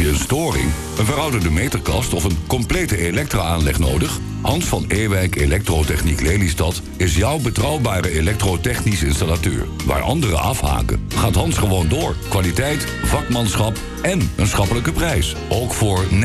je een storing, een verouderde meterkast of een complete elektra-aanleg nodig? Hans van Ewijk Elektrotechniek Lelystad is jouw betrouwbare elektrotechnisch installateur. Waar anderen afhaken, gaat Hans gewoon door. Kwaliteit, vakmanschap en een schappelijke prijs. Ook voor